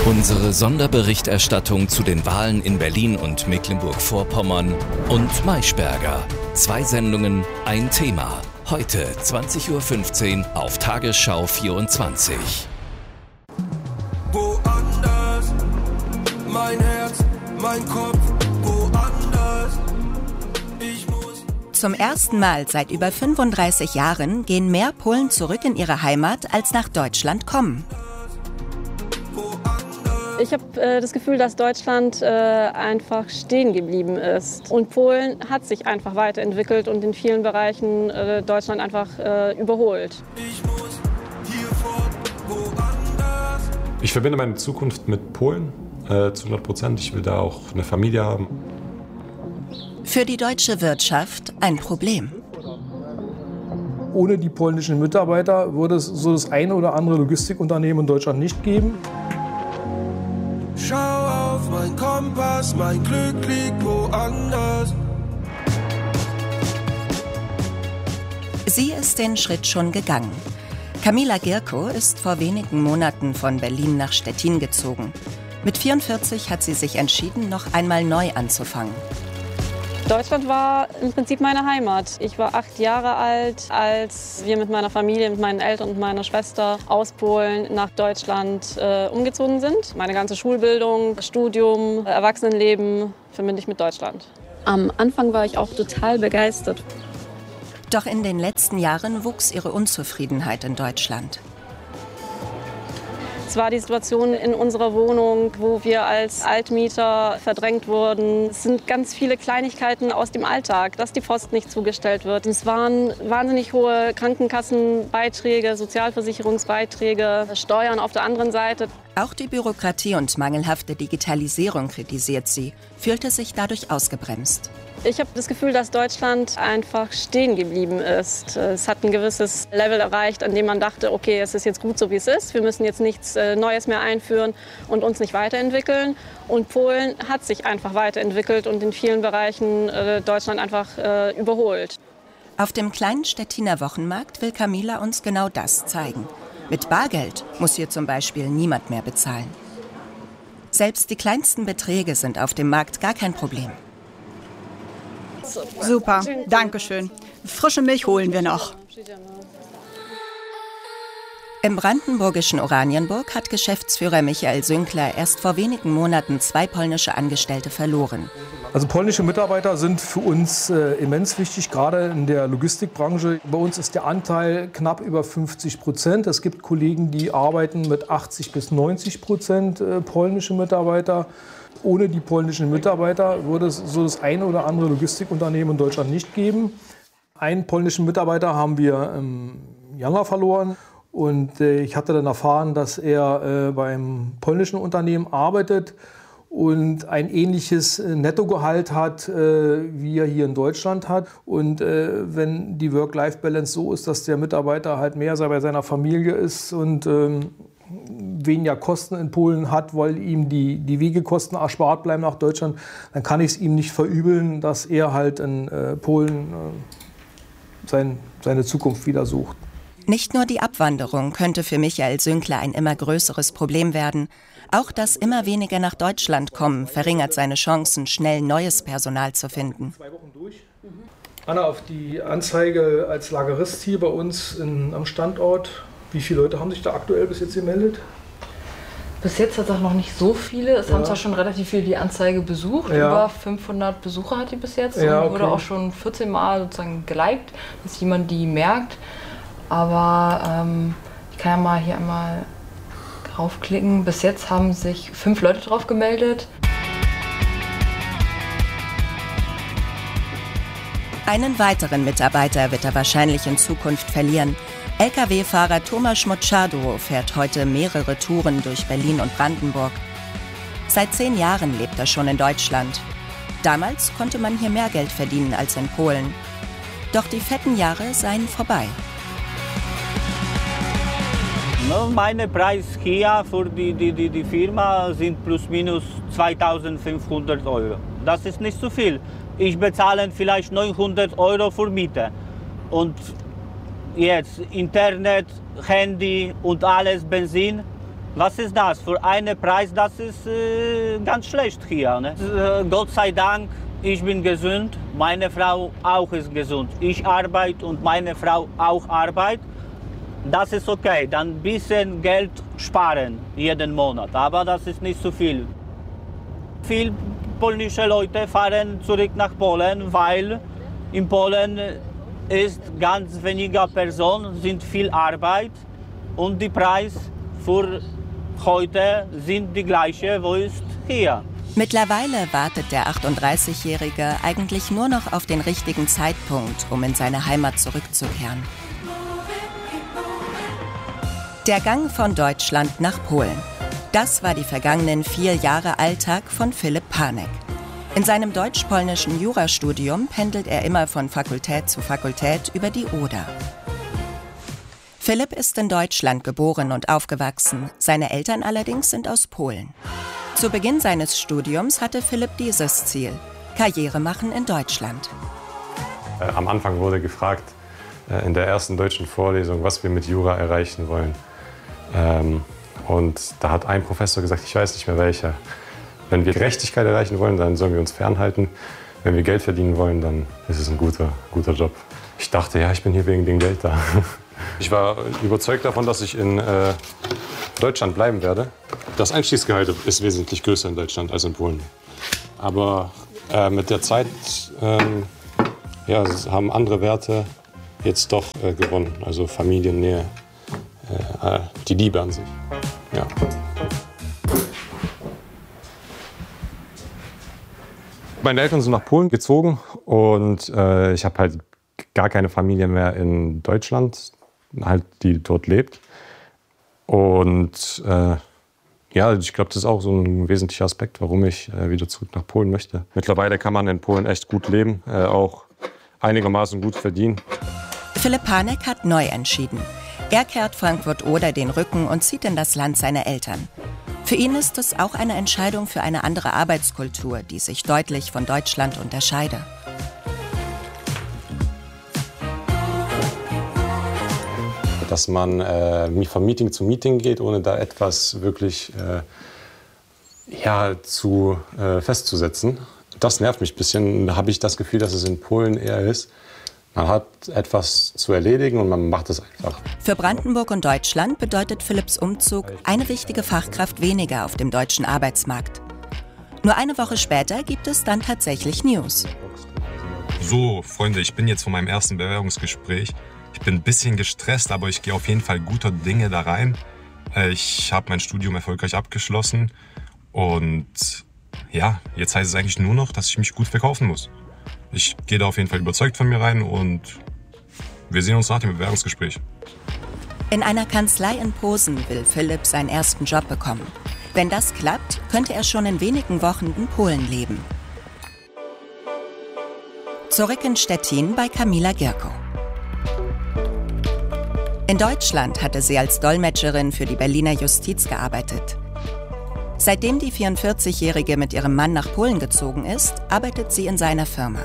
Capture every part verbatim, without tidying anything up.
Unsere Sonderberichterstattung zu den Wahlen in Berlin und Mecklenburg-Vorpommern und Maischberger. Zwei Sendungen, ein Thema. Heute zwanzig Uhr fünfzehn auf Tagesschau vierundzwanzig. Woanders, mein Herz, mein Kopf, woanders. Ich muss. Zum ersten Mal seit über fünfunddreißig Jahren gehen mehr Polen zurück in ihre Heimat, als nach Deutschland kommen. Ich habe äh, das Gefühl, dass Deutschland äh, einfach stehen geblieben ist. Und Polen hat sich einfach weiterentwickelt und in vielen Bereichen äh, Deutschland einfach äh, überholt. Ich muss hier fort, woanders. Ich verbinde meine Zukunft mit Polen äh, zu hundert Prozent. Ich will da auch eine Familie haben. Für die deutsche Wirtschaft ein Problem. Ohne die polnischen Mitarbeiter würde es so das eine oder andere Logistikunternehmen in Deutschland nicht geben. Schau auf mein Kompass, mein Glück liegt woanders. Sie ist den Schritt schon gegangen. Kamila Gierko ist vor wenigen Monaten von Berlin nach Stettin gezogen. Mit vierundvierzig hat sie sich entschieden, noch einmal neu anzufangen. Deutschland war im Prinzip meine Heimat. Ich war acht Jahre alt, als wir mit meiner Familie, mit meinen Eltern und meiner Schwester aus Polen nach Deutschland äh, umgezogen sind. Meine ganze Schulbildung, Studium, Erwachsenenleben verbinde ich mit Deutschland. Am Anfang war ich auch total begeistert. Doch in den letzten Jahren wuchs ihre Unzufriedenheit in Deutschland. Es war die Situation in unserer Wohnung, wo wir als Altmieter verdrängt wurden. Es sind ganz viele Kleinigkeiten aus dem Alltag, dass die Post nicht zugestellt wird. Es waren wahnsinnig hohe Krankenkassenbeiträge, Sozialversicherungsbeiträge, Steuern auf der anderen Seite. Auch die Bürokratie und mangelhafte Digitalisierung kritisiert sie, fühlte sich dadurch ausgebremst. Ich habe das Gefühl, dass Deutschland einfach stehen geblieben ist. Es hat ein gewisses Level erreicht, an dem man dachte, okay, es ist jetzt gut so, wie es ist. Wir müssen jetzt nichts Neues mehr einführen und uns nicht weiterentwickeln. Und Polen hat sich einfach weiterentwickelt und in vielen Bereichen Deutschland einfach überholt. Auf dem kleinen Stettiner Wochenmarkt will Kamila uns genau das zeigen. Mit Bargeld muss hier zum Beispiel niemand mehr bezahlen. Selbst die kleinsten Beträge sind auf dem Markt gar kein Problem. Super, danke schön. Frische Milch holen wir noch. Im brandenburgischen Oranienburg hat Geschäftsführer Michael Sünkler erst vor wenigen Monaten zwei polnische Angestellte verloren. Also polnische Mitarbeiter sind für uns äh, immens wichtig, gerade in der Logistikbranche. Bei uns ist der Anteil knapp über fünfzig Prozent. Es gibt Kollegen, die arbeiten mit achtzig bis neunzig Prozent äh, polnische Mitarbeiter. Ohne die polnischen Mitarbeiter würde es so das eine oder andere Logistikunternehmen in Deutschland nicht geben. Einen polnischen Mitarbeiter haben wir im Januar verloren. Und äh, ich hatte dann erfahren, dass er äh, beim polnischen Unternehmen arbeitet und ein ähnliches äh, Nettogehalt hat, äh, wie er hier in Deutschland hat. Und äh, wenn die Work-Life-Balance so ist, dass der Mitarbeiter halt mehr bei seiner Familie ist und ähm, weniger Kosten in Polen hat, weil ihm die, die Wegekosten erspart bleiben nach Deutschland, dann kann ich es ihm nicht verübeln, dass er halt in äh, Polen äh, sein, seine Zukunft wieder sucht. Nicht nur die Abwanderung könnte für Michael Sünkler ein immer größeres Problem werden. Auch das immer weniger nach Deutschland kommen verringert seine Chancen, schnell neues Personal zu finden. Anna, auf die Anzeige als Lagerist hier bei uns in, am Standort, wie viele Leute haben sich da aktuell bis jetzt gemeldet? Bis jetzt hat es auch noch nicht so viele. Es ja. haben zwar schon relativ viele die Anzeige besucht. Ja. Über fünfhundert Besucher hat die bis jetzt. Ja, und okay. wurde auch schon vierzehn Mal sozusagen geliked, dass jemand die merkt. Aber ähm, ich kann ja mal hier einmal draufklicken. Bis jetzt haben sich fünf Leute drauf gemeldet. Einen weiteren Mitarbeiter wird er wahrscheinlich in Zukunft verlieren. L K W-Fahrer Tomasz Mochardo fährt heute mehrere Touren durch Berlin und Brandenburg. Seit zehn Jahren lebt er schon in Deutschland. Damals konnte man hier mehr Geld verdienen als in Polen. Doch die fetten Jahre seien vorbei. No, meine Preis hier für die, die, die, die Firma sind plus minus zweitausendfünfhundert Euro. Das ist nicht so viel. Ich bezahle vielleicht neunhundert Euro für Miete. Und jetzt Internet, Handy und alles, Benzin, Was ist das? Für einen Preis, das ist äh, ganz schlecht hier. Ne? Äh, Gott sei Dank, ich bin gesund, meine Frau auch ist gesund. Ich arbeite und meine Frau auch arbeitet. Das ist okay, dann ein bisschen Geld sparen jeden Monat, aber das ist nicht so viel. Viele polnische Leute fahren zurück nach Polen, weil in Polen ist ganz weniger Personen, sind viel Arbeit und die Preise für heute sind die gleiche, wo ist hier. Mittlerweile wartet der achtunddreißigjährige eigentlich nur noch auf den richtigen Zeitpunkt, um in seine Heimat zurückzukehren. Der Gang von Deutschland nach Polen. Das war die vergangenen vier Jahre Alltag von Filip Panek. In seinem deutsch-polnischen Jurastudium pendelt er immer von Fakultät zu Fakultät über die Oder. Filip ist in Deutschland geboren und aufgewachsen, seine Eltern allerdings sind aus Polen. Zu Beginn seines Studiums hatte Filip dieses Ziel: Karriere machen in Deutschland. Am Anfang wurde gefragt, in der ersten deutschen Vorlesung, was wir mit Jura erreichen wollen. Und da hat ein Professor gesagt, ich weiß nicht mehr welcher: Wenn wir Gerechtigkeit erreichen wollen, dann sollen wir uns fernhalten. Wenn wir Geld verdienen wollen, dann ist es ein guter, guter Job. Ich dachte, ja, ich bin hier wegen dem Geld da. Ich war überzeugt davon, dass ich in äh, Deutschland bleiben werde. Das Einstiegsgehalt ist wesentlich größer in Deutschland als in Polen. Aber äh, mit der Zeit ähm, ja, haben andere Werte jetzt doch äh, gewonnen. Also Familiennähe, äh, die Liebe an sich. Ja. Meine Eltern sind nach Polen gezogen und äh, ich habe halt gar keine Familie mehr in Deutschland, halt, die dort lebt. Und äh, ja, ich glaube, das ist auch so ein wesentlicher Aspekt, warum ich äh, wieder zurück nach Polen möchte. Mittlerweile kann man in Polen echt gut leben, äh, auch einigermaßen gut verdienen. Filip Panek hat neu entschieden. Er kehrt Frankfurt-Oder den Rücken und zieht in das Land seiner Eltern. Für ihn ist es auch eine Entscheidung für eine andere Arbeitskultur, die sich deutlich von Deutschland unterscheide. Dass man äh, von Meeting zu Meeting geht, ohne da etwas wirklich äh, ja, zu äh, festzusetzen. Das nervt mich ein bisschen. Da habe ich das Gefühl, dass es in Polen eher ist. Man hat etwas zu erledigen und man macht es einfach. Für Brandenburg und Deutschland bedeutet Filips Umzug eine wichtige Fachkraft weniger auf dem deutschen Arbeitsmarkt. Nur eine Woche später gibt es dann tatsächlich News. So, Freunde, ich bin jetzt von meinem ersten Bewerbungsgespräch. Ich bin ein bisschen gestresst, aber ich gehe auf jeden Fall guter Dinge da rein. Ich habe mein Studium erfolgreich abgeschlossen und ja, jetzt heißt es eigentlich nur noch, dass ich mich gut verkaufen muss. Ich gehe da auf jeden Fall überzeugt von mir rein und wir sehen uns nach dem Bewerbungsgespräch. In einer Kanzlei in Posen will Filip seinen ersten Job bekommen. Wenn das klappt, könnte er schon in wenigen Wochen in Polen leben. Zurück in Stettin bei Kamila Gierko. In Deutschland hatte sie als Dolmetscherin für die Berliner Justiz gearbeitet. Seitdem die vierundvierzigjährige mit ihrem Mann nach Polen gezogen ist, arbeitet sie in seiner Firma.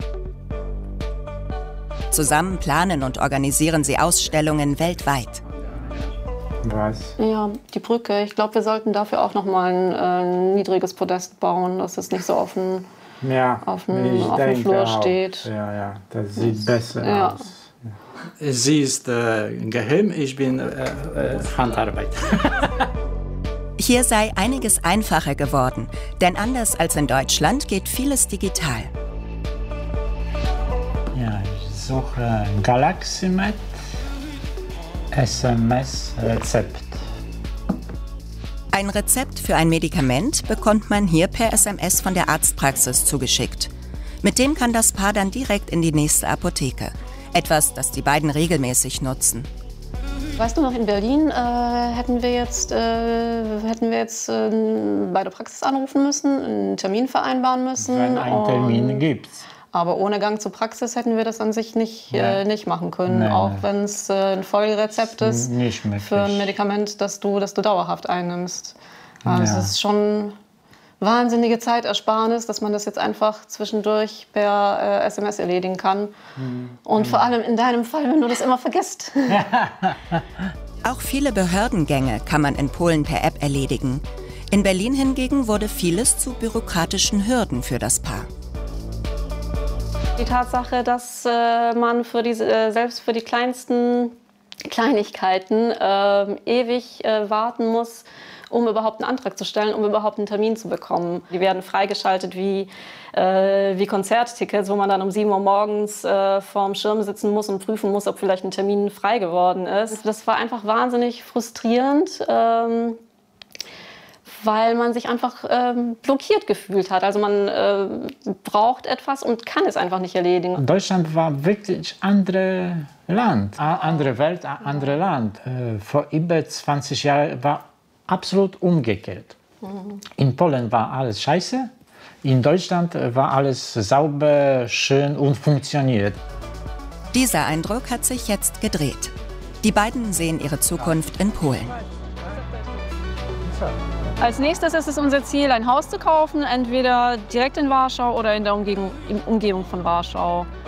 Zusammen planen und organisieren sie Ausstellungen weltweit. Was? Ja, die Brücke. Ich glaube, wir sollten dafür auch noch mal ein äh, niedriges Podest bauen, dass es nicht so auf dem ja, auf dem, auf dem Flur auch. steht. Ja, ja, das sieht das, besser ja. aus. Sie ist äh, geheim, ich bin äh, äh, Handarbeit. Hier sei einiges einfacher geworden, denn anders als in Deutschland geht vieles digital. Ja, ich suche Galaximed S M S-Rezept. Ein Rezept für ein Medikament bekommt man hier per S M S von der Arztpraxis zugeschickt. Mit dem kann das Paar dann direkt in die nächste Apotheke. Etwas, das die beiden regelmäßig nutzen. Weißt du noch, in Berlin äh, hätten wir jetzt, äh, hätten wir jetzt äh, bei der Praxis anrufen müssen, einen Termin vereinbaren müssen. Wenn ein Termin gibt. Aber ohne Gang zur Praxis hätten wir das an sich nicht, ja. äh, nicht machen können. Nee, auch nee. wenn es äh, ein Folgerezept ist nicht für ein Medikament, das du, das du dauerhaft einnimmst. Also ja. es ist schon wahnsinnige Zeitersparnis, dass man das jetzt einfach zwischendurch per äh, S M S erledigen kann. Mhm. Und vor allem in deinem Fall, wenn du das immer vergisst. Auch viele Behördengänge kann man in Polen per App erledigen. In Berlin hingegen wurde vieles zu bürokratischen Hürden für das Paar. Die Tatsache, dass äh, man für diese, äh, selbst für die kleinsten Kleinigkeiten äh, ewig äh, warten muss, um überhaupt einen Antrag zu stellen, um überhaupt einen Termin zu bekommen. Die werden freigeschaltet wie, äh, wie Konzerttickets, wo man dann um sieben Uhr morgens äh, vorm Schirm sitzen muss und prüfen muss, ob vielleicht ein Termin frei geworden ist. Das war einfach wahnsinnig frustrierend, ähm, weil man sich einfach ähm, blockiert gefühlt hat. Also man äh, braucht etwas und kann es einfach nicht erledigen. Deutschland war wirklich ein anderes Land, eine andere Welt, ein anderes Land. Äh, vor über zwanzig Jahren war absolut umgekehrt. Mhm. In Polen war alles scheiße, in Deutschland war alles sauber, schön und funktioniert. Dieser Eindruck hat sich jetzt gedreht. Die beiden sehen ihre Zukunft in Polen. Als nächstes ist es unser Ziel, ein Haus zu kaufen, entweder direkt in Warschau oder in der Umgebung, in Umgebung von Warschau.